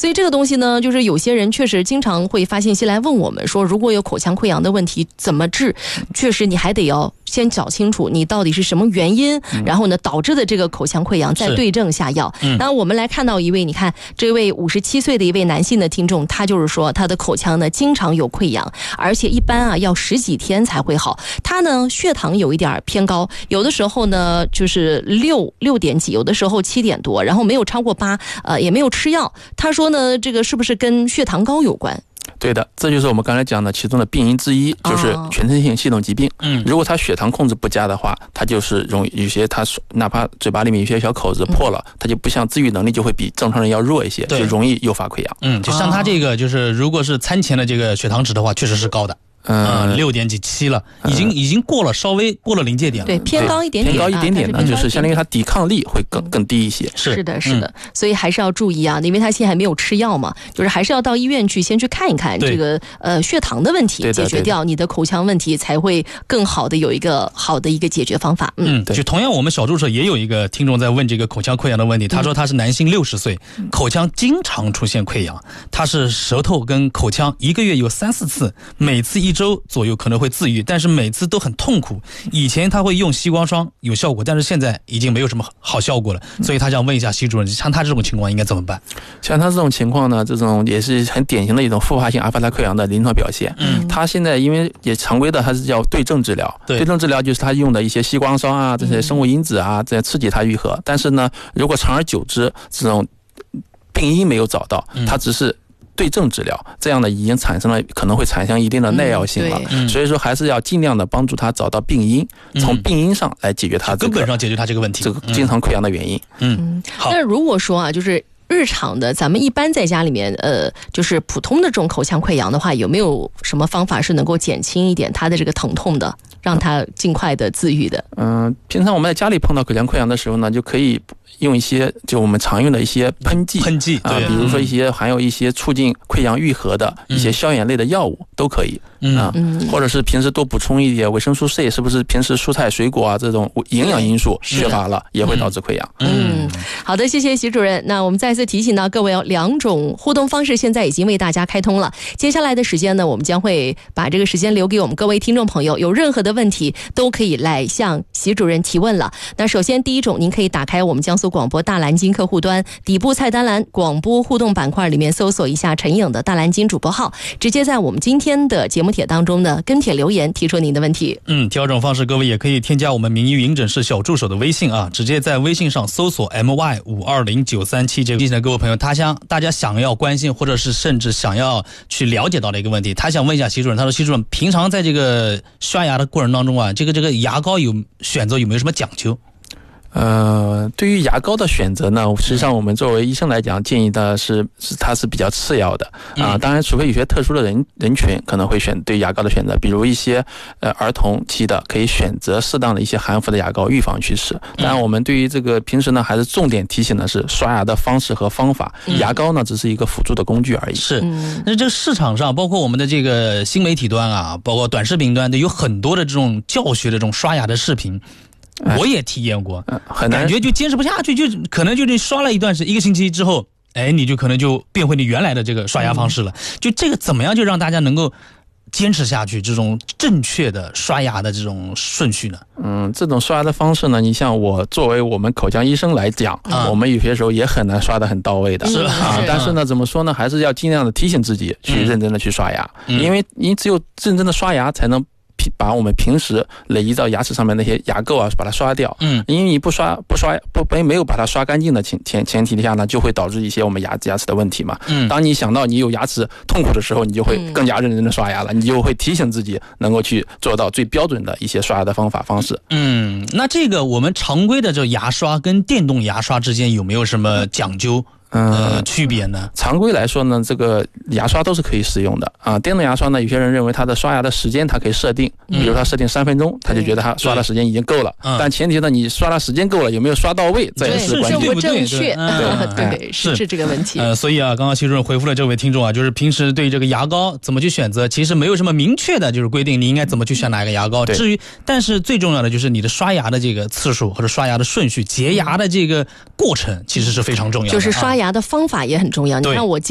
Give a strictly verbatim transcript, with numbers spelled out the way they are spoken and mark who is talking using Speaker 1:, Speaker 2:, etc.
Speaker 1: 所以这个东西呢，就是有些人确实经常会发信息来问我们说，如果有口腔溃疡的问题怎么治？确实你还得要先找清楚你到底是什么原因，嗯、然后呢导致的这个口腔溃疡，再对症下药。嗯、那我们来看到一位，你看这位五十七岁的一位男性的听众，他就是说他的口腔呢经常有溃疡，而且一般啊要十几天才会好。他呢血糖有一点偏高，有的时候呢就是六六点几，有的时候七点多，然后没有超过八，呃也没有吃药。他说呢，这个是不是跟血糖高有关？
Speaker 2: 对的，这就是我们刚才讲的其中的病因之一，就是全身性系统疾病。嗯，如果他血糖控制不佳的话，他就是容易有些他哪怕嘴巴里面有些小口子破了，他就不像自愈能力就会比正常人要弱一些，就容易诱发溃疡。
Speaker 3: 嗯，就像他这个就是如果是餐前的这个血糖值的话，确实是高的。嗯，六点几七了，已经已经过了，稍微过了临界点了。
Speaker 1: 对，偏高一点点，
Speaker 2: 偏高一点点呢，就是相当于它抵抗力会更更低一些。
Speaker 1: 是是的，是的，所以还是要注意啊，因为他现在还没有吃药嘛，就是还是要到医院去先去看一看这个呃血糖的问题，解决掉你的口腔问题，才会更好的有一个好的一个解决方法。
Speaker 3: 嗯，就同样我们小助手也有一个听众在问这个口腔溃疡的问题，他说他是男性六十岁，口腔经常出现溃疡，他是舌头跟口腔一个月有三四次，每次一周左右可能会自愈，但是每次都很痛苦。以前他会用吸光霜有效果，但是现在已经没有什么好效果了，所以他想问一下习主任，像他这种情况应该怎么办？
Speaker 2: 像他这种情况呢，这种也是很典型的一种复发性阿法达溃疡的临床表现。嗯，他现在因为也常规的，他是叫对症治疗。对，对症治疗就是他用的一些吸光霜啊，这些生物因子啊，这些刺激它愈合。但是呢，如果长而久之，这种病因没有找到，他只是对症治疗，这样的已经产生了可能会产生一定的耐药性了。嗯、所以说还是要尽量的帮助他找到病因，嗯、从病因上来解决他、这个、
Speaker 3: 根本上解决他这个问题，
Speaker 2: 这个经常溃疡的原因。
Speaker 1: 嗯，好。那如果说啊，就是日常的，咱们一般在家里面，呃，就是普通的这种口腔溃疡的话，有没有什么方法是能够减轻一点它的这个疼痛的，让它尽快的自愈的？
Speaker 2: 嗯、呃，平常我们在家里碰到口腔溃疡的时候呢，就可以用一些就我们常用的一些喷剂，
Speaker 3: 喷剂
Speaker 2: 啊，比如说一些含有一些促进溃疡愈合的一些消炎类的药物都可以。嗯啊，或者是平时多补充一点维生素 C， 是不是平时蔬菜水果啊这种营养因素缺乏了也会导致溃疡。
Speaker 1: 嗯，好的，谢谢习主任。那我们再次提醒到各位哦，两种互动方式现在已经为大家开通了。接下来的时间呢，我们将会把这个时间留给我们各位听众朋友，有任何的问题都可以来向习主任提问了。那首先第一种，您可以打开我们江苏广播大蓝鲸客户端底部菜单栏广播互动板块里面搜索一下陈颖的大蓝鲸主播号，直接在我们今天的节目帖当中呢跟帖留言提出您的问题。
Speaker 3: 嗯，第二种方式，各位也可以添加我们名医云诊室小助手的微信啊，直接在微信上搜索 M Y 五二零九三七，这个微信的各位朋友，他想大家想要关心或者是甚至想要去了解到的一个问题，他想问一下习主任，他说习主任平常在这个刷牙的过程当中啊，这个这个牙膏有选择有没有什么讲究？
Speaker 2: 呃，对于牙膏的选择呢，实际上我们作为医生来讲，建议的是是它是比较次要的啊。当然，除非有些特殊的人人群可能会选对牙膏的选择，比如一些呃儿童期的，可以选择适当的一些含氟的牙膏预防去使。当然，我们对于这个平时呢，还是重点提醒的是刷牙的方式和方法，牙膏呢只是一个辅助的工具而已。
Speaker 3: 是，那这个市场上，包括我们的这个新媒体端啊，包括短视频端，都有很多的这种教学的这种刷牙的视频。我也体验过，很难，感觉就坚持不下去，就可能就你刷了一段时一个星期之后，哎，你就可能就变回你原来的这个刷牙方式了。就这个怎么样就让大家能够坚持下去这种正确的刷牙的这种顺序呢？
Speaker 2: 嗯，这种刷牙的方式呢，你像我作为我们口腔医生来讲，嗯、我们有些时候也很难刷得很到位的，
Speaker 3: 是
Speaker 2: 啊。但是呢，怎么说呢，还是要尽量的提醒自己去认真的去刷牙，嗯、因为你只有认真的刷牙才能把我们平时累积到牙齿上面那些牙垢啊，把它刷掉。嗯，因为你不刷不刷不没有把它刷干净的前前前提下呢，就会导致一些我们牙牙齿的问题嘛。嗯，当你想到你有牙齿痛苦的时候，你就会更加认真的刷牙了，嗯、你就会提醒自己能够去做到最标准的一些刷牙的方法方式。
Speaker 3: 嗯，那这个我们常规的这牙刷跟电动牙刷之间有没有什么讲究？呃，区别呢？
Speaker 2: 常规来说呢，这个牙刷都是可以使用的啊。电动牙刷呢，有些人认为它的刷牙的时间它可以设定，比如它设定三分钟，他就觉得它刷的时间已经够了。但前提呢，你刷的时间够了，有没有刷到位，这也是关键。
Speaker 1: 对不正确？
Speaker 3: 对
Speaker 1: 对，是是这个问题。
Speaker 3: 呃，所以啊，刚刚习主任回复了这位听众啊，就是平时对这个牙膏怎么去选择，其实没有什么明确的就是规定你应该怎么去选哪个牙膏。至于，但是最重要的就是你的刷牙的这个次数或者刷牙的顺序、洁牙的这个过程，其实是非常重要的。
Speaker 1: 就是刷牙的方法也很重要。你看我。